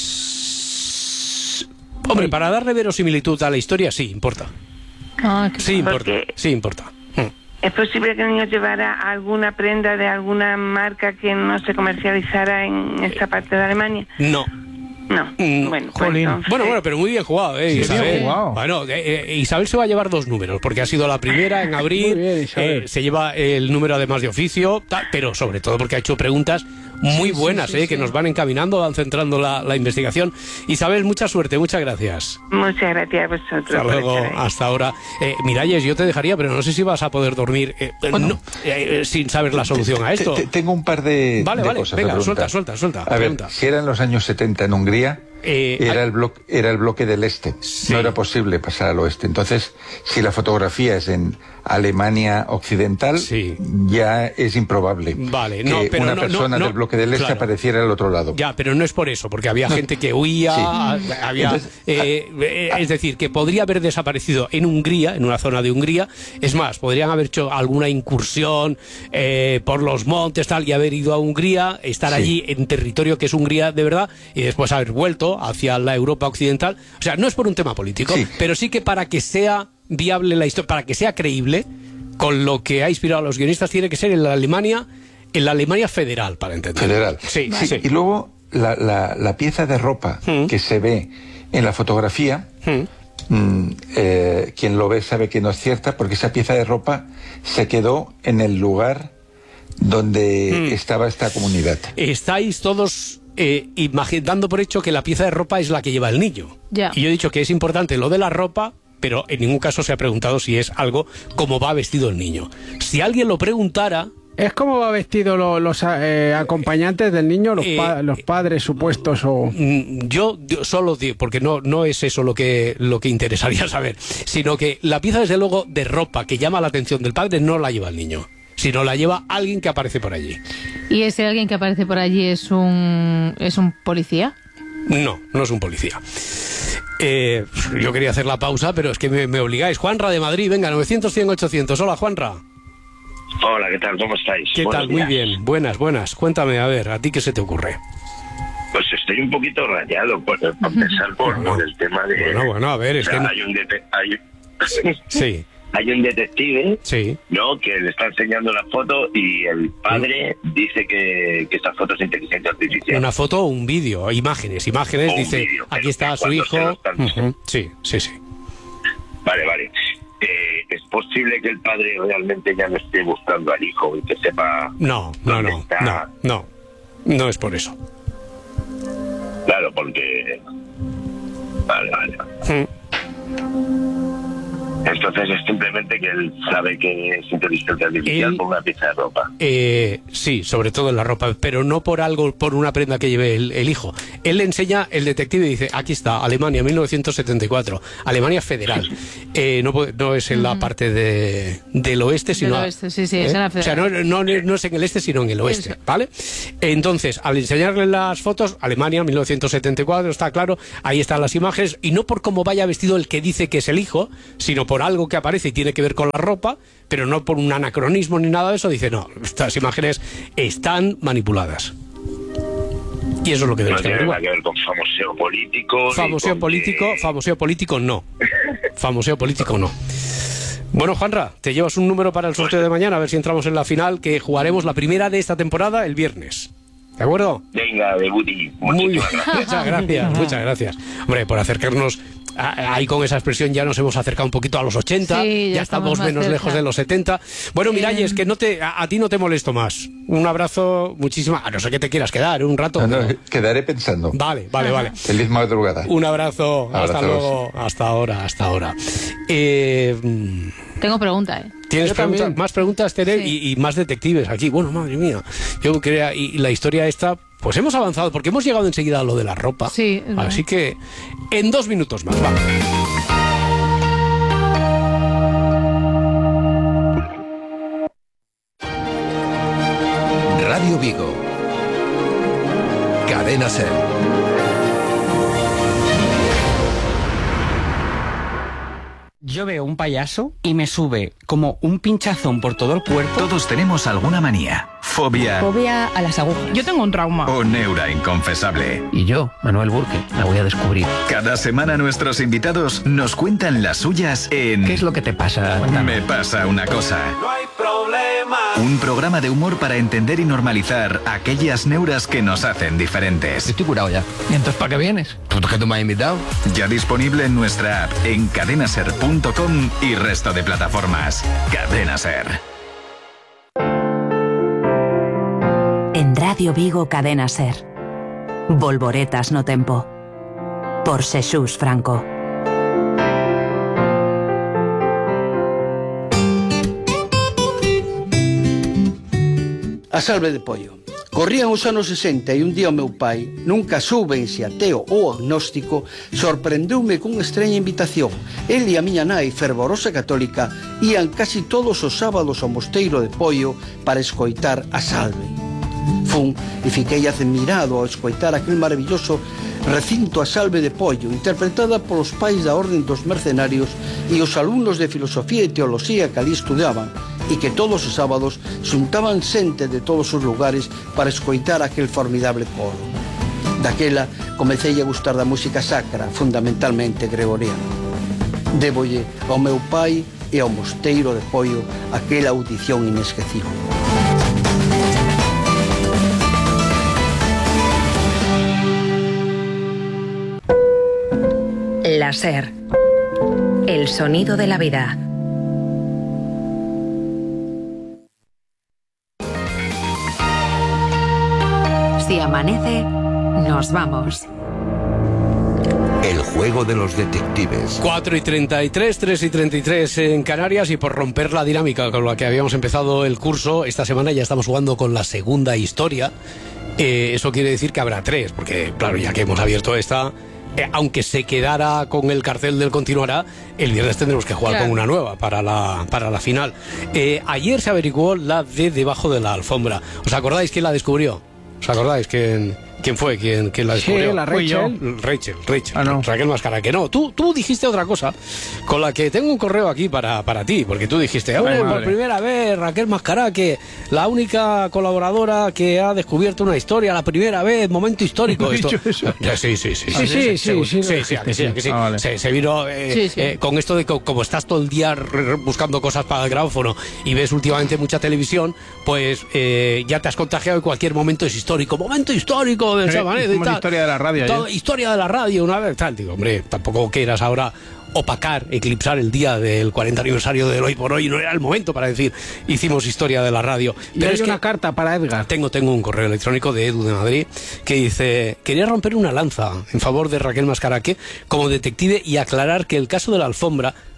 [SPEAKER 1] Hombre, para darle verosimilitud a la historia, sí, importa.
[SPEAKER 2] Ah, qué
[SPEAKER 1] Sí importa,
[SPEAKER 6] Porque-
[SPEAKER 1] sí importa. Hmm.
[SPEAKER 6] ¿Es posible que el niño llevara alguna prenda de alguna marca que no se comercializara en esta parte de Alemania?
[SPEAKER 1] No.
[SPEAKER 6] No.
[SPEAKER 1] Mm,
[SPEAKER 6] Bueno, pues
[SPEAKER 4] jolín.
[SPEAKER 6] entonces-
[SPEAKER 1] Bueno, bueno, pero muy bien jugado, ¿eh?
[SPEAKER 4] Sí,
[SPEAKER 1] Isabel.
[SPEAKER 4] bien jugado.
[SPEAKER 1] Bueno, eh, eh, Isabel se va a llevar dos números, porque ha sido la primera en abrir.
[SPEAKER 5] Muy bien, Isabel.
[SPEAKER 1] eh, se lleva el número además de oficio, tal, pero sobre todo porque ha hecho preguntas muy buenas,
[SPEAKER 2] sí, sí,
[SPEAKER 1] eh, que
[SPEAKER 2] sí.
[SPEAKER 1] nos van encaminando, van centrando la, la investigación. Isabel, mucha suerte, muchas gracias.
[SPEAKER 6] Muchas gracias a vosotros.
[SPEAKER 1] Hasta
[SPEAKER 6] por
[SPEAKER 1] luego,
[SPEAKER 6] estar ahí.
[SPEAKER 1] hasta ahora. Eh, Miralles, yo te dejaría, pero no sé si vas a poder dormir eh,
[SPEAKER 3] Bueno.
[SPEAKER 1] no, eh, sin saber la solución a esto.
[SPEAKER 3] Te- te- Tengo un par de,
[SPEAKER 1] Vale,
[SPEAKER 3] de
[SPEAKER 1] vale,
[SPEAKER 3] cosas.
[SPEAKER 1] venga,
[SPEAKER 3] a preguntar.
[SPEAKER 1] suelta, suelta, suelta,
[SPEAKER 3] A ver,
[SPEAKER 1] pregunta.
[SPEAKER 3] si era en los años setenta en Hungría,
[SPEAKER 1] Eh,
[SPEAKER 3] era,
[SPEAKER 1] hay-
[SPEAKER 3] el bloque, era el bloque del este.
[SPEAKER 1] Sí.
[SPEAKER 3] No era posible pasar al oeste. Entonces, si la fotografía es en Alemania occidental,
[SPEAKER 1] Sí.
[SPEAKER 3] ya es improbable
[SPEAKER 1] Vale,
[SPEAKER 3] que
[SPEAKER 1] no, pero
[SPEAKER 3] una
[SPEAKER 1] no,
[SPEAKER 3] persona
[SPEAKER 1] no, no,
[SPEAKER 3] del bloque del este
[SPEAKER 1] claro.
[SPEAKER 3] apareciera al otro lado.
[SPEAKER 1] Ya, pero no es por eso, porque había gente que huía,
[SPEAKER 3] Sí.
[SPEAKER 1] había,
[SPEAKER 3] Entonces,
[SPEAKER 1] eh, eh, es decir, que podría haber desaparecido en Hungría, en una zona de Hungría. Es más, podrían haber hecho alguna incursión eh, por los montes, tal, y haber ido a Hungría, estar
[SPEAKER 3] Sí.
[SPEAKER 1] allí en territorio que es Hungría de verdad, y después haber vuelto hacia la Europa occidental. O sea, no es por un tema político,
[SPEAKER 3] Sí.
[SPEAKER 1] pero sí que para que sea viable la historia, para que sea creíble, con lo que ha inspirado a los guionistas, tiene que ser en la Alemania, en la Alemania federal, para entender.
[SPEAKER 3] Federal.
[SPEAKER 1] Sí,
[SPEAKER 3] Sí,
[SPEAKER 1] sí.
[SPEAKER 3] Y luego la, la- la pieza de ropa
[SPEAKER 1] Mm.
[SPEAKER 3] que se ve en la fotografía,
[SPEAKER 1] Mm.
[SPEAKER 3] mm, eh, quien lo ve sabe que no es cierta, porque esa pieza de ropa se quedó en el lugar donde
[SPEAKER 1] Mm.
[SPEAKER 3] estaba esta comunidad.
[SPEAKER 1] Estáis todos eh, imagi- dando por hecho que la pieza de ropa es la que lleva el niño.
[SPEAKER 2] Ya.
[SPEAKER 1] Y yo he dicho que es importante lo de la ropa, pero en ningún caso se ha preguntado si es algo como va vestido el niño. Si alguien lo preguntara,
[SPEAKER 5] ¿Es como va vestido lo- los eh, acompañantes del niño, los,
[SPEAKER 1] Eh,
[SPEAKER 5] pa- los padres supuestos o...?
[SPEAKER 1] mm, yo yo solo digo, porque no, no es eso lo que, lo que interesaría saber, sino que la pieza, desde luego, de ropa que llama la atención del padre no la lleva el niño, sino la lleva alguien que aparece por allí.
[SPEAKER 2] ¿Y ese alguien que aparece por allí es un es un policía?
[SPEAKER 1] No, no es un policía. Eh, yo quería hacer la pausa, pero es que me, me obligáis. Juanra de Madrid, venga, novecientos, cien, ochocientos. Hola, Juanra.
[SPEAKER 7] Hola, ¿qué tal? ¿Cómo estáis?
[SPEAKER 1] ¿Qué
[SPEAKER 7] Buenos
[SPEAKER 1] tal? Muy
[SPEAKER 7] días.
[SPEAKER 1] bien. Buenas, buenas. Cuéntame, a ver, ¿a ti qué se te ocurre?
[SPEAKER 7] Pues estoy un poquito rayado por, por empezar por, por el tema de...
[SPEAKER 1] Bueno, bueno, a ver, es
[SPEAKER 7] o sea,
[SPEAKER 1] que no-
[SPEAKER 7] hay, un dete- hay,
[SPEAKER 1] Sí,
[SPEAKER 7] hay un detective,
[SPEAKER 1] sí.
[SPEAKER 7] ¿no?, que le está enseñando la foto y el padre dice que, que esta foto es inteligencia artificial.
[SPEAKER 1] Una foto o un vídeo, imágenes, imágenes.
[SPEAKER 7] O un
[SPEAKER 1] Dice,
[SPEAKER 7] vídeo,
[SPEAKER 1] aquí
[SPEAKER 7] pero
[SPEAKER 1] está
[SPEAKER 7] que
[SPEAKER 1] su
[SPEAKER 7] cuando se lo
[SPEAKER 1] hijo.
[SPEAKER 7] están-
[SPEAKER 1] Ujú, sí, sí, sí.
[SPEAKER 7] Vale, vale. Eh, ¿Es posible que el padre realmente ya no esté buscando al hijo y que sepa...
[SPEAKER 1] No, no,
[SPEAKER 7] dónde
[SPEAKER 1] no,
[SPEAKER 7] está?
[SPEAKER 1] no, no. No es por eso.
[SPEAKER 7] Claro, porque... Vale, vale.
[SPEAKER 1] Mm.
[SPEAKER 7] Es Entonces es simplemente que él sabe que es inteligencia artificial
[SPEAKER 1] él,
[SPEAKER 7] por una pieza de ropa.
[SPEAKER 1] Eh, sí, sobre todo en la ropa, pero no por algo, por una prenda que lleve el, el hijo. Él le enseña, el detective dice, aquí está, Alemania, mil novecientos setenta y cuatro, Alemania federal. Eh, no, no es en la parte de, del oeste, sino...
[SPEAKER 2] Del oeste, sí, sí,
[SPEAKER 1] ¿eh?
[SPEAKER 2] es en la federal.
[SPEAKER 1] O sea, no, no, no es en el este, sino en el oeste, Eso. ¿vale? Entonces, al enseñarle las fotos, Alemania, mil novecientos setenta y cuatro, está claro, ahí están las imágenes, y no por cómo vaya vestido el que dice que es el hijo, sino por algo que aparece y tiene que ver con la ropa, pero no por un anacronismo ni nada de eso. Dice, no, estas imágenes están manipuladas. Y eso es lo que debes
[SPEAKER 7] no
[SPEAKER 1] averiguar.
[SPEAKER 7] No tiene nada que ver con famoseo político.
[SPEAKER 1] Famoseo político, que... famoseo político no. Famoseo político no. Bueno, Juanra, te llevas un número para el sorteo de mañana, a ver si entramos en la final, que jugaremos la primera de esta temporada el viernes. ¿De acuerdo?
[SPEAKER 7] Venga, de Buti.
[SPEAKER 1] Muy bien. Muchas gracias, muchas gracias. Hombre, por acercarnos... Ahí con esa expresión ya nos hemos acercado un poquito a los ochenta,
[SPEAKER 2] sí, ya,
[SPEAKER 1] ya estamos, estamos menos cerca. lejos de los setenta. Bueno, Miralles, eh... que no te, a, a ti no te molesto más. Un abrazo, muchísimas, a no ser que te quieras quedar un rato.
[SPEAKER 3] No, no,
[SPEAKER 1] pero...
[SPEAKER 3] quedaré pensando.
[SPEAKER 1] Vale, vale, Ajá. vale.
[SPEAKER 3] Feliz madrugada.
[SPEAKER 1] Un abrazo,
[SPEAKER 3] Abrazos.
[SPEAKER 1] hasta luego, hasta ahora, hasta ahora. Eh...
[SPEAKER 2] Tengo pregunta, ¿eh?
[SPEAKER 1] ¿Tienes preguntas, más preguntas, Tere? Sí. Y, y más detectives aquí. Bueno, madre mía. Yo quería, y, y la historia esta, pues hemos avanzado, porque hemos llegado enseguida a lo de la ropa.
[SPEAKER 2] Sí.
[SPEAKER 1] Así que, en dos minutos más, va.
[SPEAKER 8] Radio Vigo. Cadena SER.
[SPEAKER 9] Yo veo un payaso y me sube como un pinchazón por todo el cuerpo.
[SPEAKER 10] Todos tenemos alguna manía, fobia...
[SPEAKER 11] Fobia a las agujas.
[SPEAKER 12] Yo tengo un trauma.
[SPEAKER 10] O neura inconfesable.
[SPEAKER 13] Y yo, Manuel Burke, la voy a descubrir.
[SPEAKER 10] Cada semana nuestros invitados nos cuentan las suyas en...
[SPEAKER 13] ¿Qué es lo que te pasa? Cuéntame.
[SPEAKER 10] Me pasa una cosa.
[SPEAKER 14] No hay problema.
[SPEAKER 10] Un programa de humor para entender y normalizar aquellas neuras que nos hacen diferentes.
[SPEAKER 13] Estoy curado ya. ¿Y entonces para qué vienes? Pues que tú me has invitado.
[SPEAKER 10] Ya disponible en nuestra app, en cadenaser punto com y resto de plataformas. Cadena Ser.
[SPEAKER 15] En Radio Vigo, Cadena Ser. Volvoretas no tempo. Por Xesús Franco.
[SPEAKER 16] A salve de pollo. Corrían os anos sesenta e un día o meu pai, nunca souben se ateo ou agnóstico, sorprendeume cunha estreña invitación. El e a miña nai, fervorosa católica, ían casi todos os sábados ao mosteiro de Poio para escoitar a salve. Fun e fiquei admirado ao escoitar aquel maravilloso recinto a salve de Poio, interpretada polos pais da Orden dos Mercenarios e os alumnos de Filosofía e Teoloxía que ali estudaban, e que todos os sábados xuntaban xente de todos os lugares para escoitar aquel formidable coro. Daquela comecei a gustar da música sacra, fundamentalmente gregoriana. Débolle ao meu pai e ao mosteiro de Poio aquela audición inesquecible.
[SPEAKER 15] La SER. El sonido de la vida. Si amanece, nos vamos.
[SPEAKER 8] El juego de los detectives.
[SPEAKER 1] cuatro y treinta y tres, tres y treinta y tres en Canarias, y por romper la dinámica con la que habíamos empezado el curso, esta semana ya estamos jugando con la segunda historia. Eh, eso quiere decir que habrá tres, porque claro, ya que hemos abierto esta... Eh, aunque se quedara con el cartel del continuará, el viernes tendremos que jugar claro. con una nueva para la, para la final. Eh, ayer se averiguó la de debajo de la alfombra. ¿Os acordáis quién la descubrió? ¿Os acordáis quién, quién fue quién, quién la descubrió?
[SPEAKER 4] Sí, la Rachel.
[SPEAKER 1] Rachel, Rachel.
[SPEAKER 4] Ah, no.
[SPEAKER 1] Raquel Mascara, que no. Tú, tú dijiste otra cosa, con la que tengo un correo aquí para, para ti, porque tú dijiste, hombre, por primera vez, Raquel Mascara, que la única colaboradora que ha descubierto una historia, la primera vez, momento histórico.
[SPEAKER 4] ¿No he
[SPEAKER 1] esto...
[SPEAKER 4] dicho eso?
[SPEAKER 1] Ya, sí, sí, sí.
[SPEAKER 4] Sí, sí, sí. Sí, sí,
[SPEAKER 1] sí, sí, que sí, que sí. Ah, vale. se, se vino eh, sí, sí. Eh, con esto de que como estás todo el día buscando cosas para el grabófono y ves últimamente mucha televisión, pues eh, ya te has contagiado y cualquier momento es histórico. Momento histórico. histórico de esa manera y tal.
[SPEAKER 4] Historia de la radio.
[SPEAKER 1] Todo, historia de la radio, una vez tal. Digo, hombre, tampoco quieras ahora opacar, eclipsar el día del cuarenta aniversario del Hoy por Hoy. No era el momento para decir, hicimos historia de la radio.
[SPEAKER 4] Pero hay es una que carta para Edgar.
[SPEAKER 1] Tengo, tengo un correo electrónico de Edu de Madrid que dice, quería romper una lanza en favor de Raquel Mascaraque como detective y aclarar que el caso de la alfombra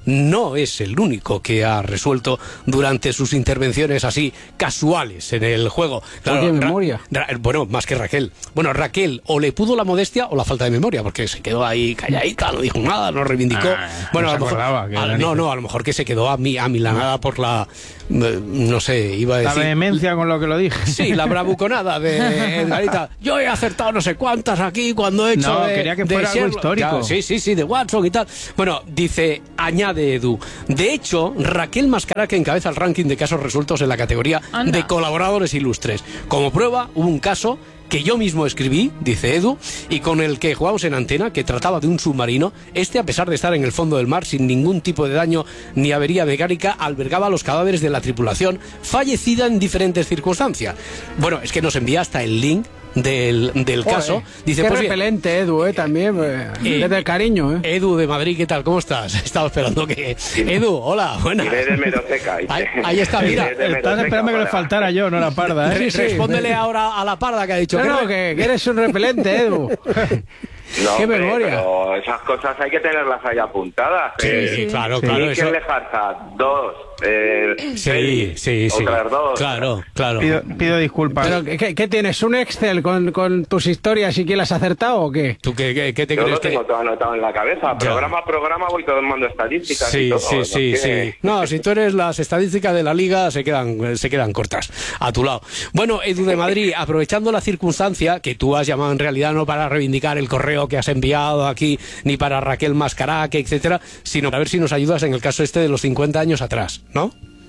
[SPEAKER 1] no es el único que ha resuelto durante sus intervenciones así casuales en el juego.
[SPEAKER 5] Claro, ¿tiene memoria?
[SPEAKER 1] Ra, Ra, bueno, más que Raquel. Bueno, Raquel o le pudo la modestia o la falta de memoria, porque se quedó ahí calladita, no dijo nada, no reivindicó.
[SPEAKER 4] Ah,
[SPEAKER 1] bueno,
[SPEAKER 4] no
[SPEAKER 1] a lo mejor,
[SPEAKER 4] acordaba, que
[SPEAKER 1] a, no, no, a lo mejor que se quedó a mí, a milanada por la, no sé, iba a decir...
[SPEAKER 4] La vehemencia con lo que lo dije.
[SPEAKER 1] Sí, la bravuconada de Edgarita. Yo he acertado no sé cuántas aquí cuando he hecho...
[SPEAKER 4] No,
[SPEAKER 1] de,
[SPEAKER 4] quería que fuera algo
[SPEAKER 1] Sherlock.
[SPEAKER 4] histórico.
[SPEAKER 1] Ya, sí, sí, sí, de Watson y tal. Bueno, dice, añade Edu. De hecho, Raquel Mascara que encabeza el ranking de casos resueltos en la categoría
[SPEAKER 2] Anda.
[SPEAKER 1] de colaboradores ilustres. Como prueba, hubo un caso que yo mismo escribí, dice Edu, y con el que jugamos en antena, que trataba de un submarino. Este, a pesar de estar en el fondo del mar sin ningún tipo de daño ni avería mecánica, albergaba los cadáveres de la tripulación fallecida en diferentes circunstancias. Bueno, es que nos envía hasta el link del, del
[SPEAKER 5] Joder,
[SPEAKER 1] caso. Dice,
[SPEAKER 5] qué
[SPEAKER 1] pues bien,
[SPEAKER 5] repelente, Edu, eh, también. Eh, desde el cariño, ¿eh?
[SPEAKER 1] Edu de Madrid, ¿qué tal? ¿Cómo estás? Estaba esperando que... Edu, hola, buenas.
[SPEAKER 7] Iré de Meroteca.
[SPEAKER 1] Ahí, ahí está, mira.
[SPEAKER 4] Estás esperando que le faltara yo, no la parda, ¿eh?
[SPEAKER 1] Re-
[SPEAKER 5] sí.
[SPEAKER 1] Respóndele ahora a la parda que ha dicho.
[SPEAKER 5] No,
[SPEAKER 1] que
[SPEAKER 5] no,
[SPEAKER 1] re-
[SPEAKER 5] que, que eres un repelente, Edu.
[SPEAKER 7] No,
[SPEAKER 5] Qué
[SPEAKER 7] hombre,
[SPEAKER 5] memoria.
[SPEAKER 7] pero esas cosas hay que tenerlas ahí apuntadas.
[SPEAKER 1] Sí,
[SPEAKER 7] eh.
[SPEAKER 1] sí, claro,
[SPEAKER 4] Sí.
[SPEAKER 1] claro.
[SPEAKER 7] Iker
[SPEAKER 1] Eso...
[SPEAKER 7] Lejarza, dos. Eh,
[SPEAKER 1] Sí,
[SPEAKER 7] Félix,
[SPEAKER 1] sí, sí.
[SPEAKER 7] Otras dos.
[SPEAKER 1] Claro, claro.
[SPEAKER 4] Pido, pido disculpas.
[SPEAKER 5] Pero, ¿qué, qué tienes? ¿Un Excel con, con tus historias y quién las has acertado o qué?
[SPEAKER 1] ¿Tú qué, qué, qué te
[SPEAKER 7] Yo
[SPEAKER 1] crees
[SPEAKER 7] lo
[SPEAKER 1] que...?
[SPEAKER 7] tengo todo anotado en la cabeza. Programa a programa voy tomando estadísticas y
[SPEAKER 1] Sí,
[SPEAKER 7] todo.
[SPEAKER 1] sí,
[SPEAKER 7] ¿no?
[SPEAKER 1] sí,
[SPEAKER 7] Que-
[SPEAKER 1] sí. No, si tú eres las estadísticas de la liga, se quedan, se quedan cortas a tu lado. Bueno, Edu de Madrid, aprovechando la circunstancia que tú has llamado en realidad no para reivindicar el correo que has enviado aquí, ni para Raquel Mascaraque, etcétera, sino para ver si nos ayudas en el caso este de los cincuenta años atrás, ¿no?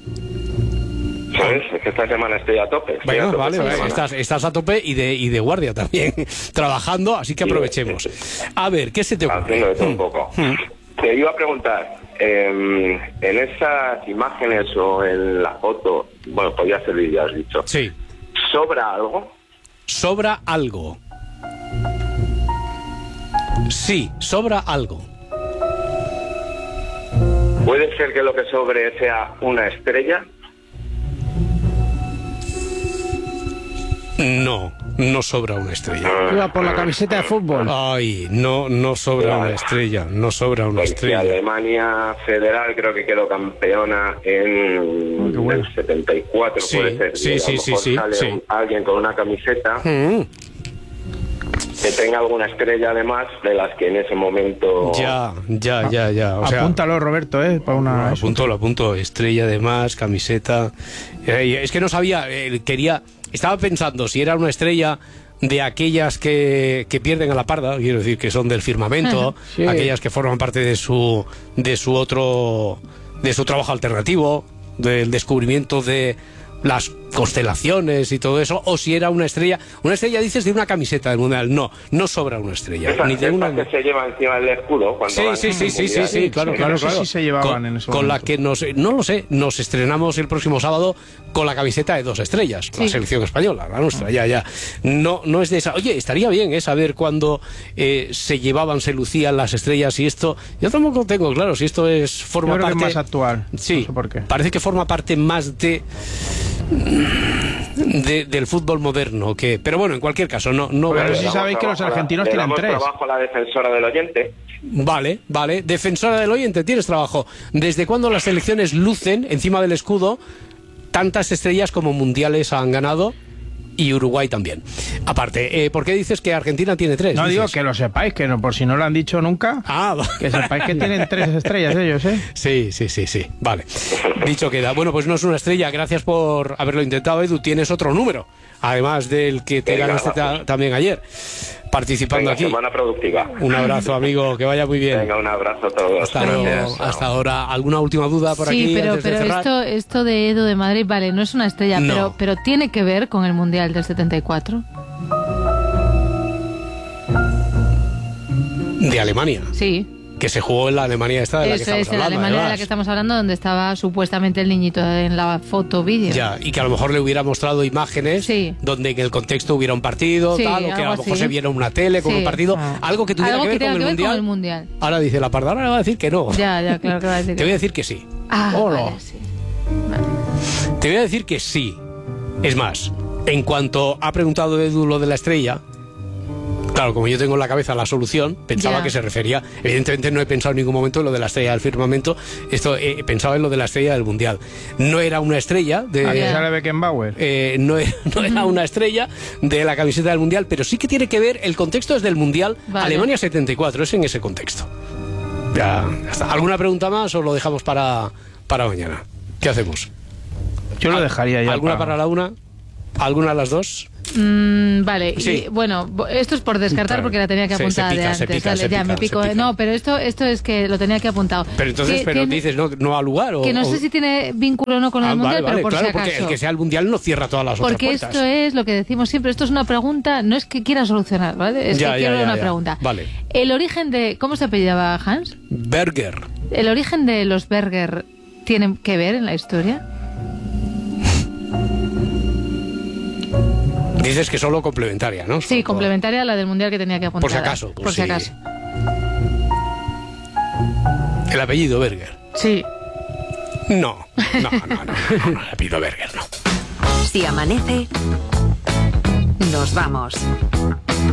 [SPEAKER 7] ¿Sabes? Es que esta semana estoy a tope. estoy a
[SPEAKER 1] Bueno,
[SPEAKER 7] tope
[SPEAKER 1] vale,
[SPEAKER 7] esta
[SPEAKER 1] vale.
[SPEAKER 7] semana.
[SPEAKER 1] Estás, estás a tope y de, y de guardia también, trabajando, así que aprovechemos. A ver, ¿qué se te ocurre?
[SPEAKER 7] Haciendo de todo un poco. Te iba a preguntar, eh, en esas imágenes o en la foto, bueno, podía ser vídeo, has dicho.
[SPEAKER 1] Sí.
[SPEAKER 7] ¿Sobra algo?
[SPEAKER 1] ¿Sobra algo? Sí, sobra algo.
[SPEAKER 7] ¿Puede ser que lo que sobre sea una estrella?
[SPEAKER 1] No, no sobra una estrella.
[SPEAKER 5] Iba por la camiseta de fútbol.
[SPEAKER 1] Ay, no, no sobra una estrella, no sobra una
[SPEAKER 7] Porque
[SPEAKER 1] estrella.
[SPEAKER 7] Alemania Federal creo que quedó campeona en el setenta y cuatro,
[SPEAKER 1] Sí,
[SPEAKER 7] puede ser.
[SPEAKER 1] sí,
[SPEAKER 7] Y a lo
[SPEAKER 1] sí,
[SPEAKER 7] mejor
[SPEAKER 1] sí, sí,
[SPEAKER 7] sale
[SPEAKER 1] sí.
[SPEAKER 7] un- alguien con una camiseta
[SPEAKER 1] Mm,
[SPEAKER 7] que tenga alguna estrella además de las que en ese momento...
[SPEAKER 1] ya, ya, ya, ya. O sea,
[SPEAKER 4] Apúntalo, Roberto, ¿eh? Para una...
[SPEAKER 1] lo apunto, lo apunto. Estrella de más, camiseta. Eh, es que no sabía, eh, quería. Estaba pensando si era una estrella de aquellas que, que pierden a la parda, quiero decir que son del firmamento,
[SPEAKER 5] Sí.
[SPEAKER 1] aquellas que forman parte de su de su otro de su trabajo alternativo, del descubrimiento de las constelaciones y todo eso, o si era una estrella. Una estrella dices de una camiseta del mundial. No, no sobra una estrella.
[SPEAKER 7] Esas,
[SPEAKER 1] ni de
[SPEAKER 7] esas
[SPEAKER 1] una.
[SPEAKER 7] que se lleva encima del escudo cuando
[SPEAKER 1] Sí,
[SPEAKER 7] van
[SPEAKER 1] sí,
[SPEAKER 7] al
[SPEAKER 1] sí, sí, sí,
[SPEAKER 7] Mundial.
[SPEAKER 1] sí, claro, claro,
[SPEAKER 4] no sé
[SPEAKER 1] claro.
[SPEAKER 4] si se llevaban
[SPEAKER 1] con,
[SPEAKER 4] en ese
[SPEAKER 1] con la
[SPEAKER 4] momento.
[SPEAKER 1] que nos, no lo sé, nos estrenamos el próximo sábado con la camiseta de dos estrellas, la
[SPEAKER 2] Sí.
[SPEAKER 1] selección española, la nuestra, ya, ya. No, no es de esa. Oye, estaría bien, ¿eh? Saber cuándo eh, se llevaban, se lucían las estrellas y esto. Yo tampoco tengo claro si esto es forma
[SPEAKER 4] Yo creo que
[SPEAKER 1] parte.
[SPEAKER 4] es más actual.
[SPEAKER 1] Sí,
[SPEAKER 4] No sé por qué.
[SPEAKER 1] parece que forma parte más de. De, del fútbol moderno, que, pero bueno, en cualquier caso, no, no.
[SPEAKER 4] Pero
[SPEAKER 7] Le
[SPEAKER 4] sí
[SPEAKER 7] damos
[SPEAKER 4] sabéis que los
[SPEAKER 7] trabajo a la-
[SPEAKER 4] argentinos
[SPEAKER 7] le
[SPEAKER 4] tienen
[SPEAKER 7] damos
[SPEAKER 4] tres.
[SPEAKER 7] trabajo a la defensora del oyente.
[SPEAKER 1] Vale, vale. Defensora del oyente, tienes trabajo. ¿Desde cuándo las selecciones lucen encima del escudo tantas estrellas como mundiales han ganado? Y Uruguay también. Aparte, eh, ¿por qué dices que Argentina tiene tres?
[SPEAKER 4] No
[SPEAKER 1] dices?
[SPEAKER 4] digo que lo sepáis, que no, por si no lo han dicho nunca,
[SPEAKER 1] Ah, va-
[SPEAKER 4] que sepáis que tienen tres estrellas ellos, ¿eh?
[SPEAKER 1] Sí, sí, sí, sí. Vale. Dicho queda. Bueno, pues no es una estrella. Gracias por haberlo intentado, Edu. Tienes otro número, además del que te
[SPEAKER 7] Venga,
[SPEAKER 1] ganaste ta-
[SPEAKER 7] gracias.
[SPEAKER 1] también ayer, participando
[SPEAKER 7] Venga,
[SPEAKER 1] aquí.
[SPEAKER 7] semana productiva.
[SPEAKER 1] Un abrazo, amigo. Que vaya muy bien.
[SPEAKER 7] Venga, un abrazo a todos.
[SPEAKER 1] Hasta luego.
[SPEAKER 7] Gracias.
[SPEAKER 1] Hasta ahora. ¿Alguna última duda por
[SPEAKER 2] Sí,
[SPEAKER 1] aquí?
[SPEAKER 2] pero,
[SPEAKER 1] antes de
[SPEAKER 2] pero
[SPEAKER 1] cerrar?
[SPEAKER 2] esto, esto de Edu de Madrid, vale, no es una estrella,
[SPEAKER 1] No.
[SPEAKER 2] pero, pero tiene que ver con el Mundial del setenta y cuatro.
[SPEAKER 1] De Alemania,
[SPEAKER 2] Sí,
[SPEAKER 1] que se jugó en la Alemania esta de la que
[SPEAKER 2] eso
[SPEAKER 1] estamos
[SPEAKER 2] es, en la
[SPEAKER 1] hablando.
[SPEAKER 2] Alemania de la
[SPEAKER 1] además.
[SPEAKER 2] que estamos hablando, donde estaba supuestamente el niñito en la foto vídeo.
[SPEAKER 1] Ya, y que a lo mejor le hubiera mostrado imágenes
[SPEAKER 2] Sí.
[SPEAKER 1] donde en el contexto hubiera un partido,
[SPEAKER 2] Sí,
[SPEAKER 1] tal, o que a
[SPEAKER 2] algo
[SPEAKER 1] lo mejor
[SPEAKER 2] así.
[SPEAKER 1] se viera una tele con
[SPEAKER 2] Sí.
[SPEAKER 1] un partido,
[SPEAKER 2] Ah.
[SPEAKER 1] algo que tuviera
[SPEAKER 2] Algo
[SPEAKER 1] que ver,
[SPEAKER 2] que tenga
[SPEAKER 1] con,
[SPEAKER 2] que
[SPEAKER 1] el
[SPEAKER 2] ver con
[SPEAKER 1] mundial.
[SPEAKER 2] el Mundial.
[SPEAKER 1] Ahora dice la parda, ahora le va a decir que no.
[SPEAKER 2] Ya, ya, claro que va a decir
[SPEAKER 1] Te
[SPEAKER 2] que
[SPEAKER 1] voy a
[SPEAKER 2] no.
[SPEAKER 1] decir que sí.
[SPEAKER 2] Ah,
[SPEAKER 4] Hola.
[SPEAKER 2] vale, sí.
[SPEAKER 1] Te voy a decir que sí. Es más, en cuanto ha preguntado Edu lo de la estrella, Claro, como yo tengo en la cabeza la solución, pensaba
[SPEAKER 2] Ya.
[SPEAKER 1] que se refería, evidentemente no he pensado en ningún momento en lo de la estrella del firmamento, esto he pensado en lo de la estrella del Mundial. No era una estrella de...
[SPEAKER 4] ¿A qué sale Beckenbauer?
[SPEAKER 1] Eh, no, era, no era una estrella de la camiseta del Mundial, pero sí que tiene que ver, el contexto es del Mundial,
[SPEAKER 2] Vale.
[SPEAKER 1] Alemania setenta y cuatro, es en ese contexto. Ya, ya está. ¿Alguna pregunta más o lo dejamos para, para mañana? ¿Qué hacemos?
[SPEAKER 4] Yo lo dejaría ya.
[SPEAKER 1] ¿Alguna
[SPEAKER 4] para-
[SPEAKER 1] para la una? ¿Alguna a las dos?
[SPEAKER 2] Mm, vale,
[SPEAKER 1] Sí.
[SPEAKER 2] y bueno, bo- esto es por descartar
[SPEAKER 1] Claro.
[SPEAKER 2] porque la tenía que
[SPEAKER 1] Se- se
[SPEAKER 2] apuntar de
[SPEAKER 1] pica, se
[SPEAKER 2] antes.
[SPEAKER 1] pica,
[SPEAKER 2] Vale,
[SPEAKER 1] se
[SPEAKER 2] ya
[SPEAKER 1] pica,
[SPEAKER 2] me pico.
[SPEAKER 1] se pica.
[SPEAKER 2] No, pero esto, esto es que lo tenía que apuntado.
[SPEAKER 1] Pero entonces,
[SPEAKER 2] Que
[SPEAKER 1] pero
[SPEAKER 2] tiene-
[SPEAKER 1] dices no, no al lugar o...
[SPEAKER 2] que no
[SPEAKER 1] o-
[SPEAKER 2] sé si tiene vínculo o no con el
[SPEAKER 1] Ah,
[SPEAKER 2] mundial,
[SPEAKER 1] vale, vale,
[SPEAKER 2] pero por
[SPEAKER 1] claro,
[SPEAKER 2] si
[SPEAKER 1] porque
[SPEAKER 2] acaso.
[SPEAKER 1] el que sea el Mundial no cierra todas las
[SPEAKER 2] Porque
[SPEAKER 1] otras puertas.
[SPEAKER 2] esto es lo que decimos siempre, esto es una pregunta, no es que quiera solucionar, ¿vale? Es
[SPEAKER 1] Ya,
[SPEAKER 2] que
[SPEAKER 1] ya,
[SPEAKER 2] quiero
[SPEAKER 1] ya,
[SPEAKER 2] una
[SPEAKER 1] ya.
[SPEAKER 2] pregunta.
[SPEAKER 1] Vale.
[SPEAKER 2] El origen de... ¿Cómo se apellidaba Hans?
[SPEAKER 1] Berger.
[SPEAKER 2] ¿El origen de los Berger tiene que ver en la historia?
[SPEAKER 1] Dices que solo complementaria, ¿no?
[SPEAKER 2] Sí, complementaria a la del mundial que tenía que apuntar.
[SPEAKER 1] Por si acaso, pues
[SPEAKER 2] Por si
[SPEAKER 1] sí.
[SPEAKER 2] acaso.
[SPEAKER 1] El apellido Berger.
[SPEAKER 2] Sí.
[SPEAKER 1] No, no, no, no, no, no, el apellido Berger, no.
[SPEAKER 15] Si amanece, nos vamos.